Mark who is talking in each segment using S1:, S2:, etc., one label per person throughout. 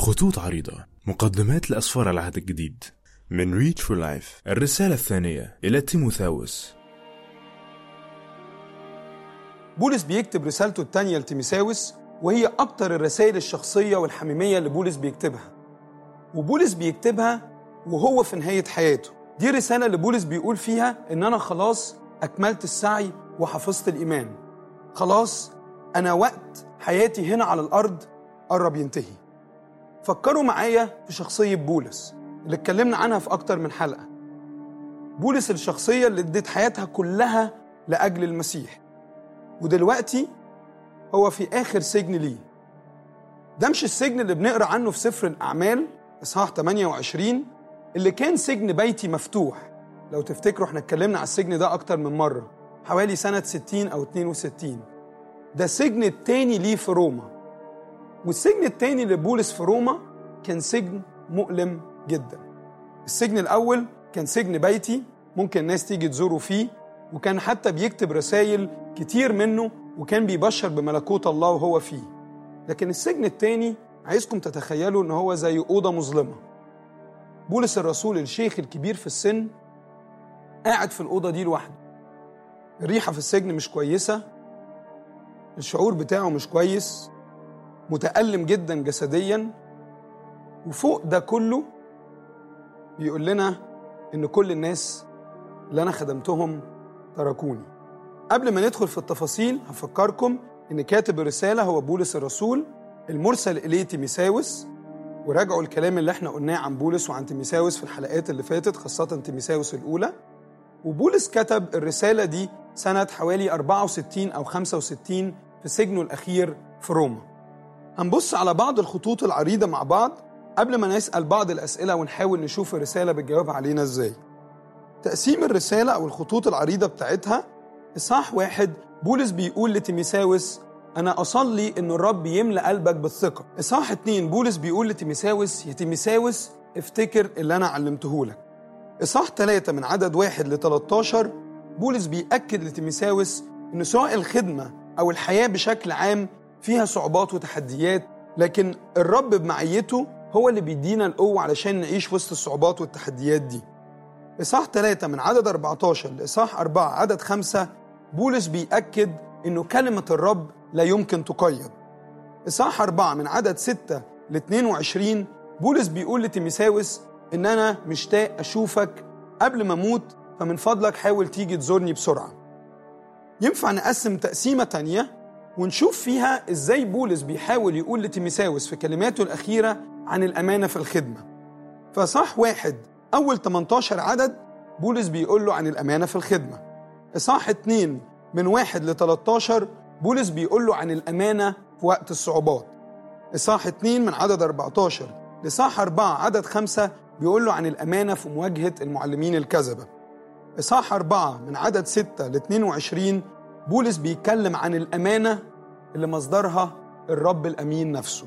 S1: خطوط عريضة، مقدمات لأسفار العهد الجديد من Reach for Life. الرسالة الثانية إلى تيموثاوس.
S2: بولس بيكتب رسالته الثانية لتيموثاوس، وهي أكتر الرسائل الشخصية والحميمية اللي بولس بيكتبها، وبولس بيكتبها وهو في نهاية حياته. دي رسالة اللي بولس بيقول فيها إن أنا خلاص أكملت السعي وحفظت الإيمان، خلاص أنا وقت حياتي هنا على الأرض قرب ينتهي. فكروا معايا في شخصية بولس اللي اتكلمنا عنها في أكتر من حلقة. بولس الشخصية اللي ادت حياتها كلها لأجل المسيح، ودلوقتي هو في آخر سجن ليه. ده مش السجن اللي بنقرأ عنه في سفر الأعمال إصحاح 28 اللي كان سجن بيتي مفتوح. لو تفتكروا احنا اتكلمنا على السجن ده أكتر من مرة، حوالي سنة 60 أو 62. ده السجن التاني ليه في روما، والسجن التاني لبولس في روما كان سجن مؤلم جدا. السجن الأول كان سجن بيتي، ممكن الناس تيجي تزوره فيه، وكان حتى بيكتب رسائل كتير منه، وكان بيبشر بملكوت الله وهو فيه. لكن السجن التاني عايزكم تتخيلوا ان هو زي أوضة مظلمة. بولس الرسول الشيخ الكبير في السن قاعد في الأوضة دي لوحده. الريحة في السجن مش كويسة، الشعور بتاعه مش كويس، متألم جدا جسديا، وفوق ده كله بيقول لنا إن كل الناس اللي أنا خدمتهم تركوني. قبل ما ندخل في التفاصيل هفكركم إن كاتب الرسالة هو بولس الرسول المرسل إليه تيموثاوس، وراجعوا الكلام اللي احنا قلناه عن بولس وعن تيموثاوس في الحلقات اللي فاتت، خاصة تيموثاوس الأولى. وبولس كتب الرسالة دي سنة حوالي 64 أو 65 في سجنه الأخير في روما. هنبص على بعض الخطوط العريضة مع بعض قبل ما نسأل بعض الأسئلة ونحاول نشوف الرسالة بتجاوب علينا إزاي. تقسيم الرسالة أو الخطوط العريضة بتاعتها: إصحاح 1 بولس بيقول لتيموثاوس أنا أصلي إن الرب يملأ قلبك بالثقة. إصحاح 2 بولس بيقول لتيموثاوس يا تيموثاوس افتكر اللي أنا علمته لك. إصحاح 3 من عدد 1 ل 13 بولس بيأكد لتيموثاوس إن سواء الخدمة أو الحياة بشكل عام فيها صعوبات وتحديات، لكن الرب بمعيته هو اللي بيدينا القوة علشان نعيش وسط الصعوبات والتحديات دي. إصحاح 3 من عدد 14 لإصحاح 4 عدد 5 بولس بيأكد إنه كلمة الرب لا يمكن تقيد. إصحاح 4 من عدد 6 ل 22 بولس بيقول لتيموثاوس إن أنا مشتاق أشوفك قبل ما أموت، فمن فضلك حاول تيجي تزورني بسرعة. ينفع نقسم تقسيمة تانية ونشوف فيها إزاي بولس بيحاول يقول لتيموثاوس في كلماته الأخيرة عن الأمانة في الخدمة. فإصحاح 1 أول 18 عدد بولس بيقول له عن الأمانة في الخدمة. إصحاح 2 من 1 ل 13 بولس بيقول له عن الأمانة في وقت الصعوبات. إصحاح 2 من عدد 14 لإصحاح 4 عدد 5 بيقول له عن الأمانة في مواجهة المعلمين الكذبة. إصحاح 4 من عدد 6 ل 22 بولس بيتكلم عن الأمانة اللي مصدرها الرب الأمين نفسه.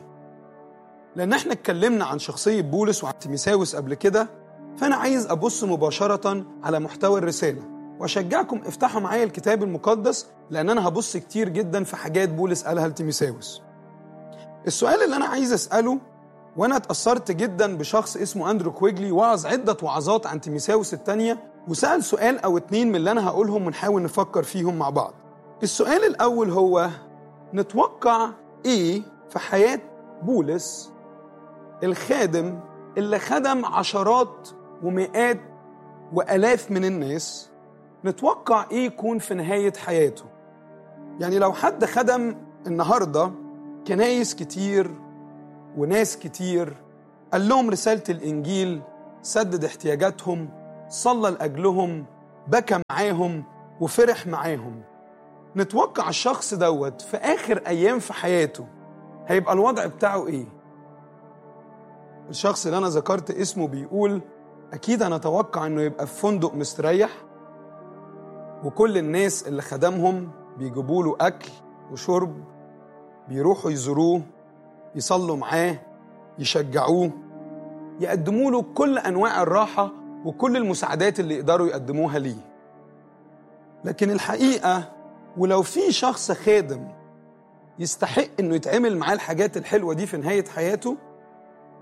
S2: لأن احنا اتكلمنا عن شخصية بولس وعن تيموثاوس قبل كده، فأنا عايز أبص مباشرة على محتوى الرسالة، وأشجعكم افتحوا معايا الكتاب المقدس، لأن أنا هبص كتير جدا في حاجات بولس قالها لتيموثاوس. السؤال اللي أنا عايز أسأله، وأنا اتأثرت جدا بشخص اسمه أندرو كويجلي وعظ عدة وعظات عن تيموثاوس الثانية، وسأل سؤال أو اتنين من اللي أنا هقولهم ونحاول نفكر فيهم مع بعض. السؤال الأول هو نتوقع إيه في حياة بولس الخادم اللي خدم عشرات ومئات وآلاف من الناس؟ نتوقع إيه يكون في نهاية حياته؟ يعني لو حد خدم النهاردة كنايس كتير وناس كتير، قال لهم رسالة الإنجيل، سدد احتياجاتهم، صلى لأجلهم، بكى معاهم وفرح معاهم، نتوقع الشخص دوت في آخر أيام في حياته هيبقى الوضع بتاعه إيه؟ الشخص اللي أنا ذكرت اسمه بيقول أكيد أنا أتوقع أنه يبقى في فندق مستريح، وكل الناس اللي خدمهم بيجيبوا له أكل وشرب، بيروحوا يزوروه، يصلوا معاه، يشجعوه، يقدموا له كل أنواع الراحة وكل المساعدات اللي يقدروا يقدموها ليه. لكن الحقيقة ولو في شخص خادم يستحق إنه يتعمل معاه الحاجات الحلوة دي في نهاية حياته،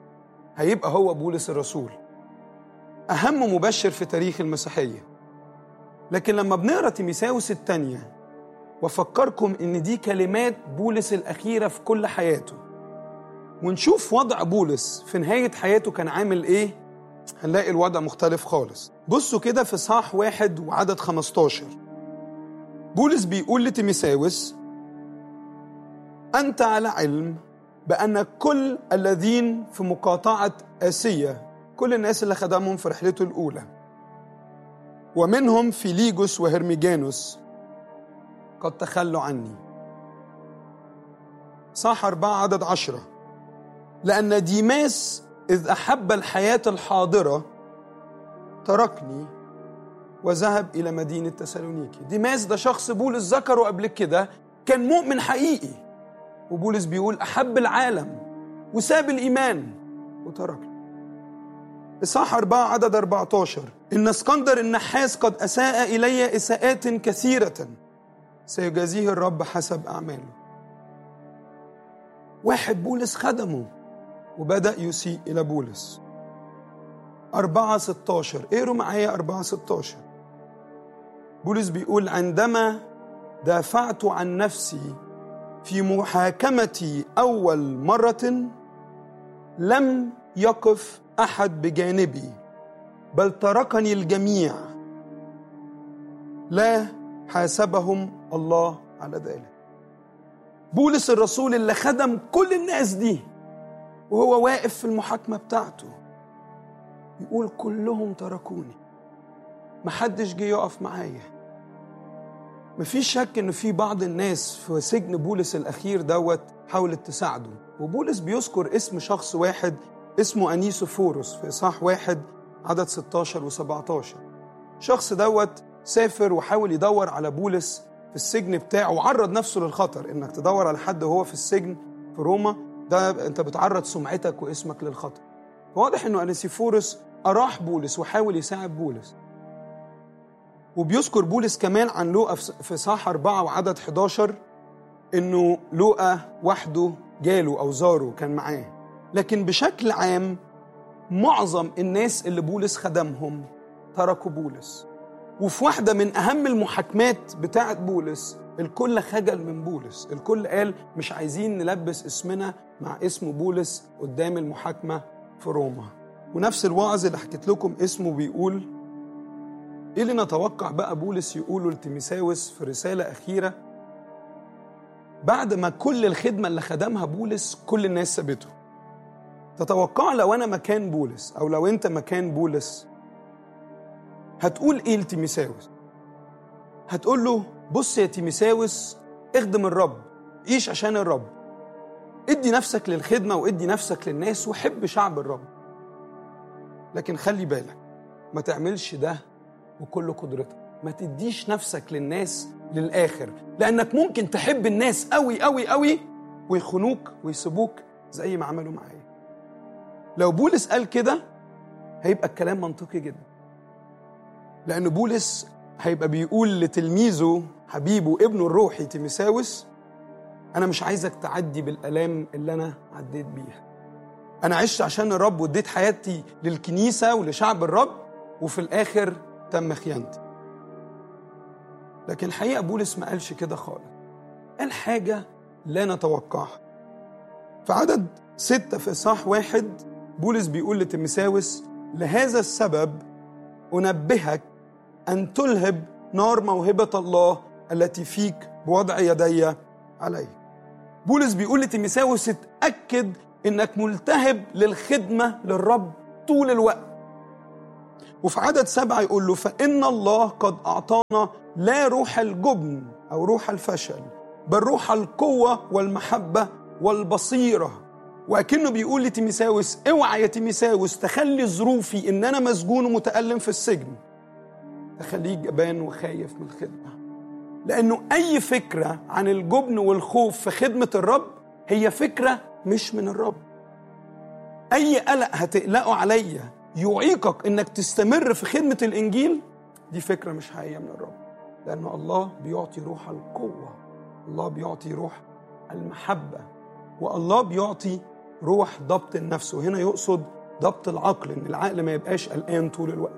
S2: هيبقى هو بولس الرسول، أهم مبشر في تاريخ المسيحية. لكن لما بنقرأ تيموثاوس الثانية وفكركم إن دي كلمات بولس الأخيرة في كل حياته، ونشوف وضع بولس في نهاية حياته كان عامل إيه، هنلاقي الوضع مختلف خالص. بصوا كده في إصحاح 1 وعدد 15، بولس بيقول لتيموثاوس: أنت على علم بأن كل الذين في مقاطعة آسيا، كل الناس اللي خدمهم في رحلته الأولى، ومنهم فيليجوس وهرميجانوس، قد تخلوا عني. صح 4 عدد 10، لأن ديماس إذ أحب الحياة الحاضرة تركني وذهب إلى مدينة تسالونيكي. ديماس ده شخص بولس ذكره قبل كده، كان مؤمن حقيقي، وبولس بيقول أحب العالم وساب الإيمان وتركني. إصحاح 4 عدد 14، إن اسكندر النحاس قد أساء إلي إساءات كثيرة سيجازيه الرب حسب أعماله. واحد بولس خدمه وبدأ يسيء إلى بولس. 4:16، اقروا معايا 4:16. بولس بيقول: عندما دافعت عن نفسي في محاكمتي أول مرة لم يقف أحد بجانبي، بل تركني الجميع، لا حاسبهم الله على ذلك. بولس الرسول اللي خدم كل الناس دي وهو واقف في المحاكمة بتاعته يقول: كلهم تركوني، محدش جه يقف معايا. مفيش شك إنه في بعض الناس في سجن بولس الأخير دوت حاولت تساعده، وبولس بيذكر اسم شخص واحد اسمه أنيسوفوروس في إصحاح 1 عدد 16 و17. شخص دوت سافر وحاول يدور على بولس في السجن بتاعه، وعرض نفسه للخطر. إنك تدور على حد وهو في السجن في روما، ده أنت بتعرض سمعتك واسمك للخطر. واضح إنه أنيسوفوروس أراح بولس وحاول يساعد بولس. وبيذكر بولس كمان عن لوقا في إصحاح 4 وعدد 11 إنه لوقا وحده جاله أو زاره كان معاه. لكن بشكل عام معظم الناس اللي بولس خدمهم تركوا بولس. وفي واحدة من أهم المحاكمات بتاعت بولس الكل خجل من بولس، الكل قال مش عايزين نلبس اسمنا مع اسم بولس قدام المحاكمة في روما. ونفس الوعظ اللي حكيت لكم اسمه بيقول: إيه اللي نتوقع بقى بولس يقوله لتيموثاوس في رسالة أخيرة بعد ما كل الخدمة اللي خدمها بولس كل الناس سابته؟ تتوقع لو أنا مكان بولس أو لو أنت مكان بولس هتقول إيه لتيموثاوس؟ هتقول له: بص يا تيموثاوس، اخدم الرب، عيش عشان الرب، ادي نفسك للخدمة وادي نفسك للناس وحب شعب الرب، لكن خلي بالك ما تعملش ده وكل قدرتك، ما تديش نفسك للناس للآخر، لأنك ممكن تحب الناس قوي قوي قوي ويخونوك ويسيبوك زي ما عملوا معايا. لو بولس قال كده هيبقى الكلام منطقي جدا، لأن بولس هيبقى بيقول لتلميذه حبيبه ابنه الروحي تيموثاوس: أنا مش عايزك تعدي بالآلام اللي أنا عديت بيها. أنا عشت عشان الرب واديت حياتي للكنيسة ولشعب الرب، وفي الآخر تم خيانتي. لكن الحقيقة بولس ما قالش كده خالص، قال حاجة لا نتوقعها. في عدد 6 في إصحاح 1 بولس بيقول لتيموثاوس: لهذا السبب أنبهك أن تلهب نار موهبة الله التي فيك بوضع يدي عليه. بولس بيقول لتيموثاوس: اتأكد إنك ملتهب للخدمة للرب طول الوقت. وفي عدد 7 يقول له: فإن الله قد أعطانا لا روح الجبن أو روح الفشل، بل روح القوة والمحبة والبصيرة. وأكنه بيقول لتيموثاوس: اوعى يا تيموثاوس تخلي ظروفي إن أنا مسجون ومتألم في السجن تخليك جبان وخايف من الخدمة، لأنه أي فكرة عن الجبن والخوف في خدمة الرب هي فكرة مش من الرب. أي قلق هتقلقه عليا يعيقك إنك تستمر في خدمة الإنجيل، دي فكرة مش حقيقية من الرب، لأن الله بيعطي روح القوة، الله بيعطي روح المحبة، والله بيعطي روح ضبط النفس. وهنا يقصد ضبط العقل، إن العقل ما يبقاش قلقان طول الوقت.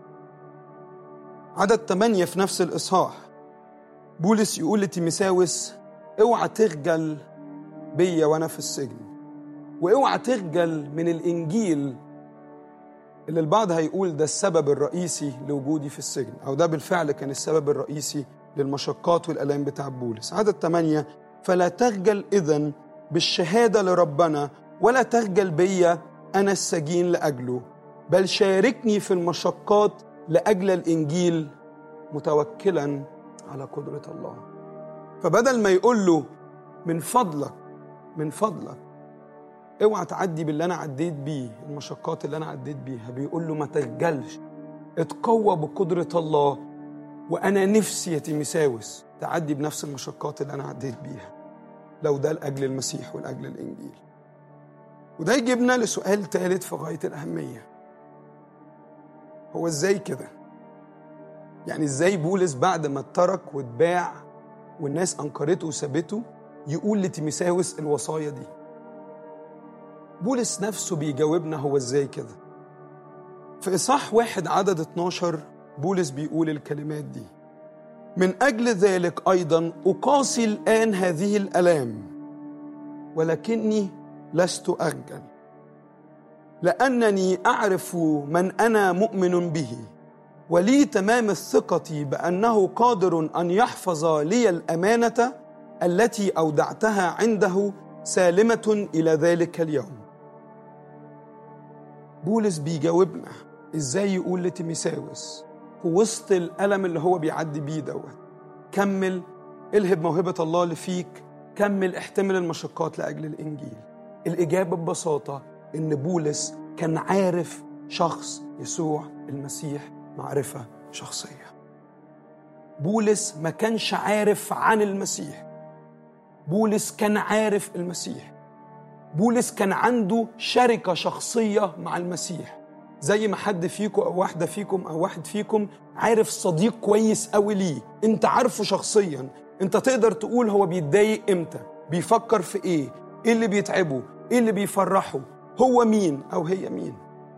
S2: عدد 8 في نفس الإصحاح بولس يقول لتيموثاوس: اوعى تخجل بيا وأنا في السجن، واوعى تخجل من الإنجيل اللي البعض هيقول ده السبب الرئيسي لوجودي في السجن، أو ده بالفعل كان السبب الرئيسي للمشقات والألام بتاع بولس. عدد 8: فلا تخجل إذن بالشهادة لربنا، ولا تخجل بيا أنا السجين لأجله، بل شاركني في المشقات لأجل الإنجيل متوكلا على قدرة الله. فبدل ما يقول له من فضلك اوعى تعدي باللي أنا عديت بيه، المشقات اللي أنا عديت بيها، بيقول له ما تخجلش، اتقوى بقدرة الله، وأنا نفسي يا تيموثاوس تعدي بنفس المشقات اللي أنا عديت بيها، لو ده لأجل المسيح ولأجل الإنجيل. وده يجيبنا لسؤال ثالث في غاية الأهمية: هو إزاي كده؟ يعني إزاي بولس بعد ما اترك واتباع والناس أنكرته وسابته يقول لتيموثاوس الوصايا دي؟ بولس نفسه بيجاوبنا هو إزاي كده. في إصحاح 1 عدد 12 بولس بيقول الكلمات دي: من أجل ذلك أيضا أقاسي الآن هذه الآلام، ولكني لست أخجل، لأنني أعرف من أنا مؤمن به، ولي تمام الثقة بأنه قادر أن يحفظ لي الأمانة التي أودعتها عنده سالمة إلى ذلك اليوم. بولس بيجاوبنا إزاي يقول لتيموثاوس في وسط الألم اللي هو بيعدي بيه دوت: كمل، الهب موهبة الله اللي فيك، كمل، احتمل المشقات لأجل الإنجيل. الإجابة ببساطة إن بولس كان عارف شخص يسوع المسيح معرفة شخصية. بولس ما كانش عارف عن المسيح، بولس كان عارف المسيح. بولس كان عنده شركة شخصية مع المسيح، زي ما حد فيكم أو واحدة فيكم أو واحد فيكم عارف صديق كويس قوي ليه، انت عارفه شخصيا، انت تقدر تقول هو بيتضايق امتى، بيفكر في ايه اللي بيتعبه، ايه اللي بيفرحه، هو مين أو هي مين.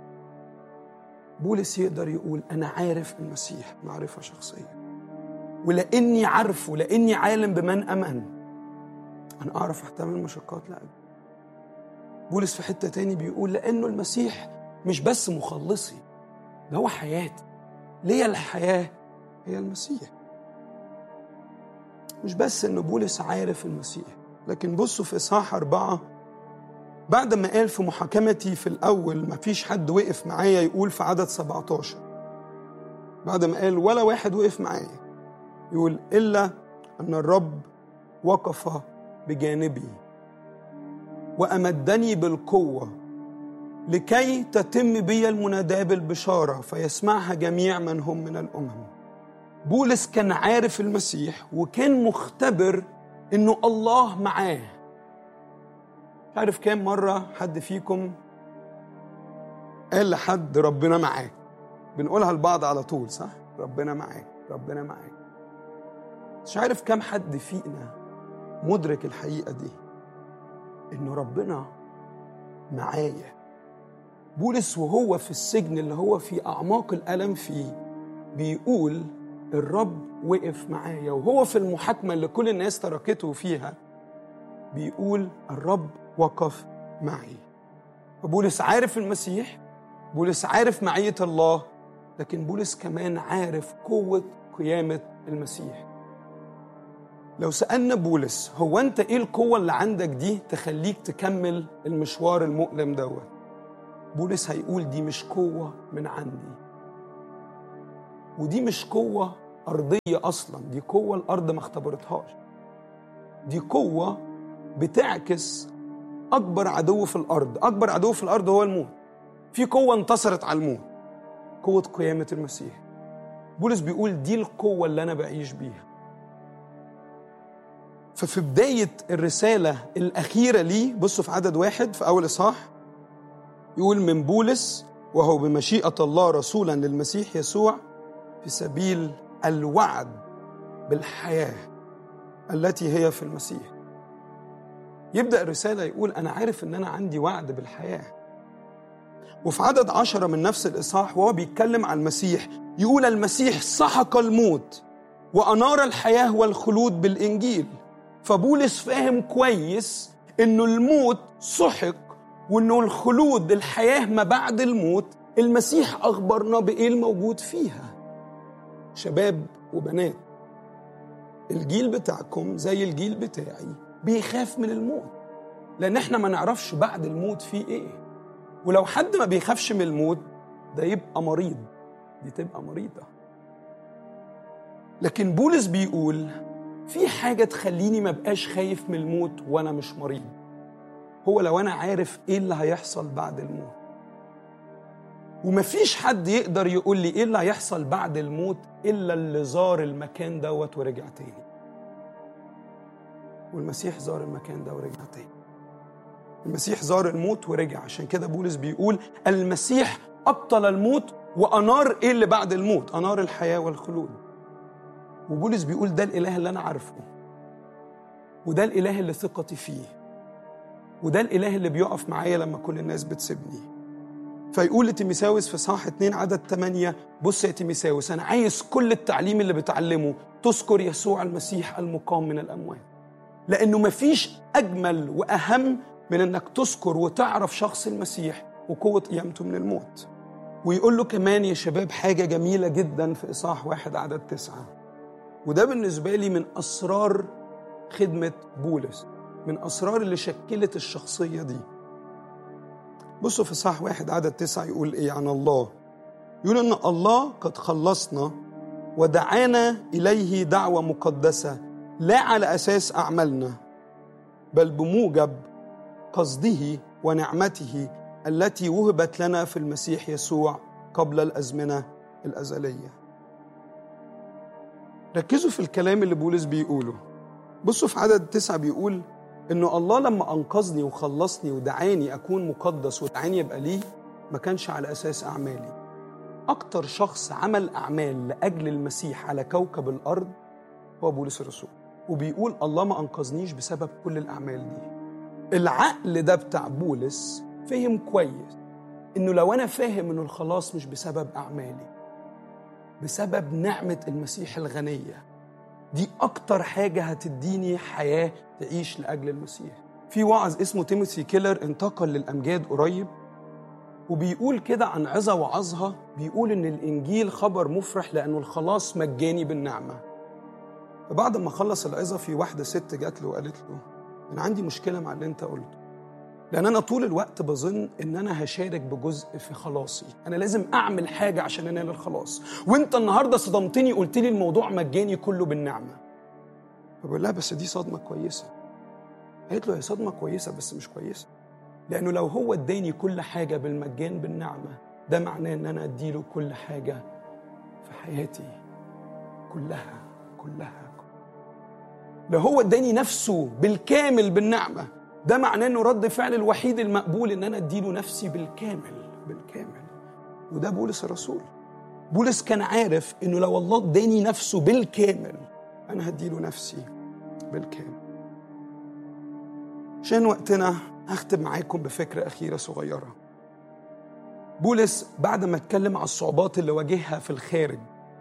S2: بولس يقدر يقول أنا عارف المسيح معرفة شخصية، ولأني عارفه، لأني عالم بمن أمن، أنا أعرف أحتمل المشقات لأجله. بولس في حتة تاني بيقول لأنه المسيح مش بس مخلصي، ده هو حياتي، ليه الحياة هي المسيح. مش بس إنه بولس عارف المسيح، لكن بصوا في إصحاح 4 بعد ما قال في محاكمتي في الأول ما فيش حد وقف معايا، يقول في عدد 17 بعد ما قال ولا واحد وقف معايا، يقول إلا أن الرب وقف بجانبي وأمدني بالقوة لكي تتم بي المناداة بالبشارة فيسمعها جميع من هم من الأمم. بولس كان عارف المسيح وكان مختبر إنه الله معاه. تعرف كام مرة حد فيكم قال لحد ربنا معاك؟ بنقولها لبعض على طول، صح؟ ربنا معاك، ربنا معاك. مش عارف كام حد فينا مدرك الحقيقة دي، إنه ربنا معايا. بولس وهو في السجن اللي هو في أعماق الألم فيه بيقول الرب وقف معايا، وهو في المحاكمة اللي كل الناس تركته فيها بيقول الرب وقف معي. فبولس عارف المسيح، بولس عارف معية الله، لكن بولس كمان عارف قوة قيامة المسيح. لو سألنا بولس هو أنت إيه القوة اللي عندك دي تخليك تكمل المشوار المؤلم دوت، بولس هيقول دي مش قوة من عندي، ودي مش قوة أرضية أصلا، دي قوة الأرض ما اختبرتهاش، دي قوة بتعكس أكبر عدو في الأرض. أكبر عدو في الأرض هو الموت، في قوة انتصرت على الموت، قوة قيامة المسيح. بولس بيقول دي القوة اللي أنا بعيش بيها. ففي بداية الرسالة الأخيرة ليه بصوا في عدد 1 في أول إصحاح يقول من بولس وهو بمشيئة الله رسولا للمسيح يسوع في سبيل الوعد بالحياة التي هي في المسيح. يبدأ الرسالة يقول أنا عارف أن أنا عندي وعد بالحياة، وفي عدد 10 من نفس الإصحاح وهو بيتكلم عن المسيح يقول المسيح سحق الموت وأنار الحياة والخلود بالإنجيل. فبولس فاهم كويس إنه الموت سحق وإنه الخلود الحياة ما بعد الموت المسيح أخبرنا بإيه الموجود فيها. شباب وبنات، الجيل بتاعكم زي الجيل بتاعي بيخاف من الموت، لأن احنا ما نعرفش بعد الموت فيه إيه. ولو حد ما بيخافش من الموت ده يبقى مريض، دي تبقى مريضة. لكن بولس بيقول في حاجة تخليني ما بقاش خايف من الموت وأنا مش مريض، هو لو أنا عارف إيه اللي هيحصل بعد الموت. ومفيش حد يقدر يقول لي إيه اللي هيحصل بعد الموت إلا اللي زار المكان دوت ورجع تاني. والمسيح زار المكان ده ورجع تاني. المسيح زار الموت ورجع، عشان كده بولس بيقول المسيح أبطل الموت وأنار إيه اللي بعد الموت؟ أنار الحياة والخلود. وبولس بيقول ده الإله اللي أنا عارفه، وده الإله اللي ثقتي فيه، وده الإله اللي بيقف معايا لما كل الناس بتسيبني. فيقول لتيموثاوس في صح 2 عدد 8 بص يا تيموثاوس، أنا عايز كل التعليم اللي بتعلمه تذكر يسوع المسيح المقام من الأموات، لأنه مفيش أجمل وأهم من أنك تذكر وتعرف شخص المسيح وقوة قيامته من الموت. ويقول له كمان يا شباب حاجة جميلة جدا في إصحاح 1 عدد 9، وده بالنسبة لي من أسرار خدمة بولس، من أسرار اللي شكلت الشخصية دي. بصوا في إصحاح 1 عدد 9 يقول إيه عن الله؟ يقول إن الله قد خلصنا ودعانا إليه دعوة مقدسة لا على أساس أعمالنا بل بموجب قصده ونعمته التي وهبت لنا في المسيح يسوع قبل الأزمنة الأزلية. ركزوا في الكلام اللي بولس بيقوله. بصوا في عدد 9 بيقول إنه الله لما أنقذني وخلصني ودعاني أكون مقدس ودعاني يبقى ليه ما كانش على أساس أعمالي. أكتر شخص عمل أعمال لأجل المسيح على كوكب الأرض هو بولس الرسول، وبيقول الله ما أنقذنيش بسبب كل الأعمال دي. العقل ده بتاع بولس فهم كويس إنه لو أنا فاهم إنه الخلاص مش بسبب أعمالي، بسبب نعمة المسيح الغنية، دي أكتر حاجة هتديني حياة تعيش لأجل المسيح. في واعظ اسمه تيموثي كيلر انتقل للأمجاد قريب، وبيقول كده عن عظة وعظها، بيقول إن الإنجيل خبر مفرح لأنه الخلاص مجاني بالنعمة. فبعد ما خلص العظة في واحدة ست جات له وقالت له أنا عندي مشكلة مع اللي أنت قلته، لأن أنا طول الوقت بظن إن أنا هشارك بجزء في خلاصي، أنا لازم أعمل حاجة عشان أنال الخلاص، وأنت النهاردة صدمتني قلت لي الموضوع مجاني كله بالنعمة. فبقول لها بس دي صدمة كويسة. قالت له هي صدمة كويسة بس مش كويسة، لأنه لو هو اداني كل حاجة بالمجان بالنعمة ده معناه إن أنا أديله كل حاجة في حياتي كلها. لو هو اداني نفسه بالكامل بالنعمة ده معناه إنه رد فعل الوحيد المقبول إن أنا أديله نفسي بالكامل. وده بولس الرسول. بولس كان عارف إنه لو الله اداني نفسه بالكامل أنا هديله نفسي بالكامل. عشان وقتنا هختم معاكم بفكرة أخيرة صغيرة. بولس بعد ما اتكلم على الصعوبات اللي واجهها في الخارج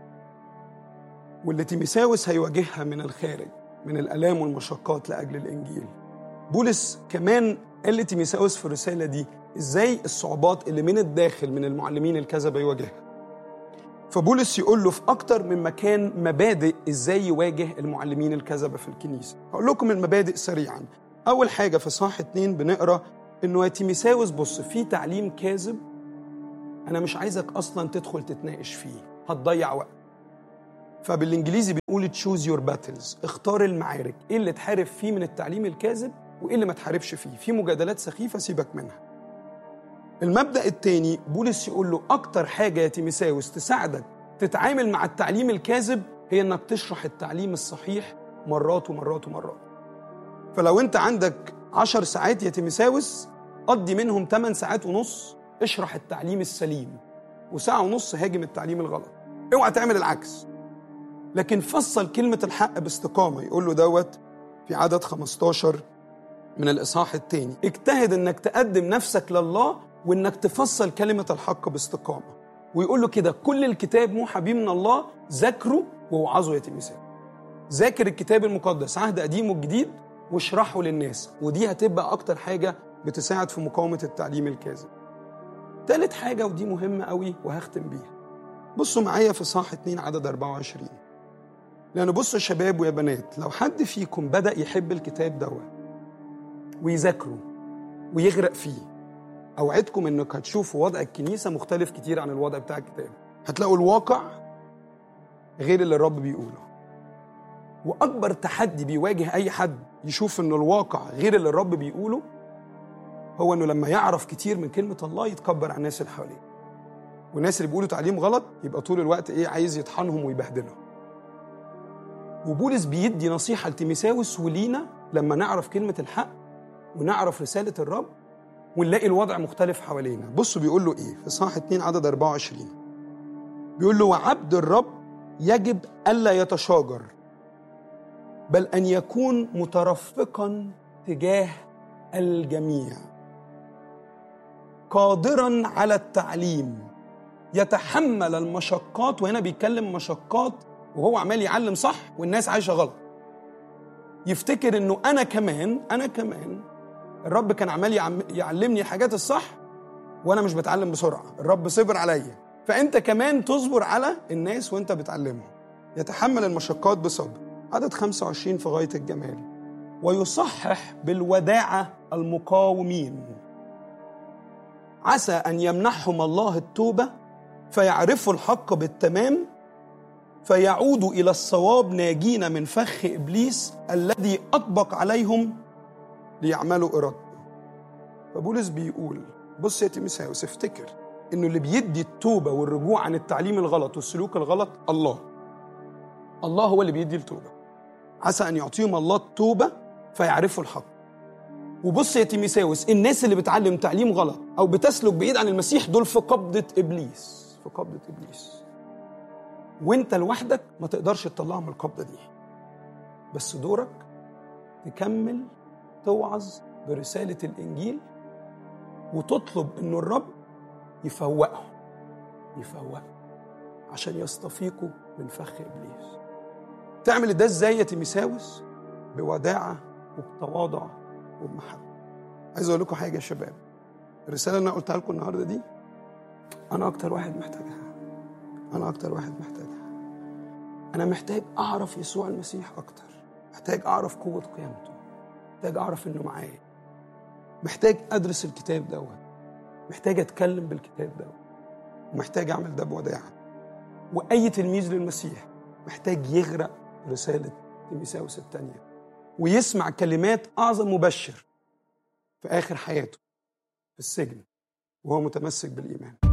S2: واللي تيموثاوس هيواجهها من الخارج من الآلام والمشقات لأجل الإنجيل، بولس كمان قال لتيموثاوس في الرسالة دي إزاي الصعوبات اللي من الداخل من المعلمين الكذبة يواجهها. فبولس يقول له في أكتر من مكان مبادئ إزاي يواجه المعلمين الكذبة في الكنيسة. هقول لكم المبادئ سريعاً. أول حاجة في صح 2 بنقرأ إنه يا تيموثاوس بص في تعليم كاذب أنا مش عايزك أصلاً تدخل تتناقش فيه، هتضيع وقت. فبالإنجليزي بنقول choose your battles، اختار المعارك، إيه اللي تحارب فيه من التعليم الكاذب وإيه اللي ما تحاربش فيه. في مجادلات سخيفة سيبك منها. المبدأ الثاني بولس يقول له أكتر حاجة يا تيموثاوس تساعدك تتعامل مع التعليم الكاذب هي إنك تشرح التعليم الصحيح مرات ومرات ومرات. فلو أنت عندك 10 ساعات يا تيموثاوس قضي منهم 8 ساعات ونص اشرح التعليم السليم، وساعة ونص هاجم التعليم الغلط. اوعى تعمل العكس، لكن فصل كلمة الحق باستقامة. يقول له دوت في عدد 15 من الإصحاح الثاني، اجتهد انك تقدم نفسك لله وإنك تفصل كلمة الحق باستقامة. ويقول له كده كل الكتاب موحى به من الله، ذاكره ووعظه يا تيموثاوس. ذاكر الكتاب المقدس عهد قديم وجديد واشرحه للناس، ودي هتبقى أكتر حاجة بتساعد في مقاومة التعليم الكاذب. ثالث حاجة ودي مهمة قوي وهختم بيها، بصوا معايا في صح 2 عدد 24. لأنه بصوا يا شباب ويا بنات، لو حد فيكم بدأ يحب الكتاب دوت ويذاكره ويغرق فيه، أوعدكم إنك هتشوفوا وضع الكنيسة مختلف كتير عن الوضع بتاع الكتاب. هتلاقوا الواقع غير اللي الرب بيقوله. وأكبر تحدي بيواجه أي حد يشوف إنه الواقع غير اللي الرب بيقوله هو إنه لما يعرف كتير من كلمة الله يتكبر على الناس اللي حواليه، والناس اللي بيقولوا تعليم غلط يبقى طول الوقت عايز يطحنهم ويبهدلهم. وبولس بيدي نصيحة لتيموثاوس ولينا لما نعرف كلمة الحق ونعرف رسالة الرب ونلاقي الوضع مختلف حوالينا. بصوا بيقول له في صح 2 عدد 24 بيقول له وعبد الرب يجب ألا يتشاجر، بل أن يكون مترفقا تجاه الجميع، قادرا على التعليم، يتحمل المشقات. وهنا بيتكلم مشقات وهو عمال يعلم صح والناس عايشة غلط. يفتكر انه انا كمان الرب كان عمال يعلمني حاجات الصح وانا مش بتعلم بسرعة، الرب صبر عليا، فانت كمان تصبر على الناس وانت بتعلمهم. يتحمل المشقات بصبر. عدد 25 في غاية الجمال، ويصحح بالوداعة المقاومين، عسى أن يمنحهم الله التوبة فيعرفوا الحق بالتمام، فيعودوا إلى الصواب ناجين من فخ إبليس الذي أطبق عليهم ليعملوا إرادته. فبولس بيقول بص يا تيموثاوس، افتكر إنه اللي بيدي التوبة والرجوع عن التعليم الغلط والسلوك الغلط الله هو اللي بيدي التوبة. عسى أن يعطيهم الله التوبة فيعرفوا الحق. وبص يا تيموثاوس، الناس اللي بتعلم تعليم غلط أو بتسلك بعيد عن المسيح دول في قبضة إبليس، وانت لوحدك ما تقدرش تطلعهم من القبضة دي، بس دورك تكمل توعظ برسالة الإنجيل وتطلب إنه الرب يفوقهم عشان يستفيقوا من فخ إبليس. تعمل ده ازاي يا تيموثاوس؟ بوداعة وبتواضع وبمحبة. عايز اقول لكم حاجة يا شباب، الرسالة اللي انا قلتها لكم النهاردة دي انا اكتر واحد محتاجها. انا محتاج اعرف يسوع المسيح اكتر، محتاج اعرف قوة قيامته، محتاج اعرف انه معايا، محتاج ادرس الكتاب دوت، محتاج اتكلم بالكتاب دوت، ومحتاج اعمل ده بوداعة. واي تلميذ للمسيح محتاج يغرق رسالة تيموثاوس الثانية ويسمع كلمات أعظم مبشر في آخر حياته في السجن وهو متمسك بالإيمان.